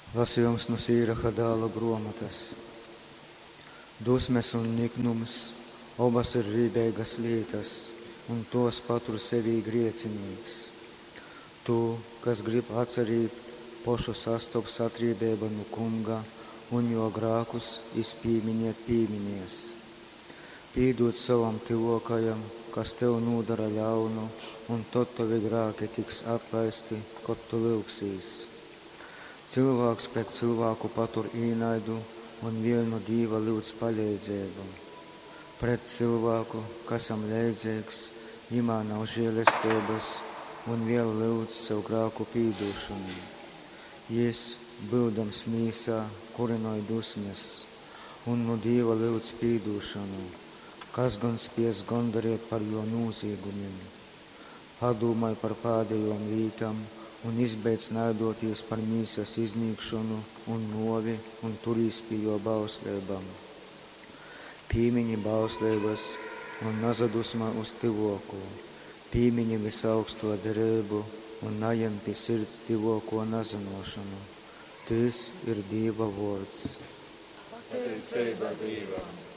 Lasījums no Sīraha dēla grāmatas. Dusmes un niknums abas ir rīdēgas lietas, un tos patur sevī griecinīgs. Tu, kas grib atcerīt pošu sastops atrīdēba no kunga, un jo grākus izpīminiet pīminies. Pīdot savam tivokajam, kas tev nūdara ļaunu, un tad tavi grāki tiks atlaisti, kad tu lūgsīs. Cilvēks pret cilvēku patur īnaidu, un vienu Dīva lūdz palīdzību. Pret cilvēku, kasam leidzīgs, imā nav žēlestības, un vēl lūdz sev grāku pīdūšanu. Jis, būdams mīsā, kurinoja dusmes, un no Dīva lūdz pīdūšanu, kas gan spies gandarīt par jo nūzīgumiem. Padomāj par pēdējām lītām, un izbeidz naidoties par mīsas iznīkšanu un novi, un turīs pie jo bauslībām. Pīmiņi bauslības un nazadusmā uz tivoku, pīmiņi visaugsto derību un najam pie sirds tivoko nazanošanu. Tas ir Dieva vārds. Pateicība Dievam!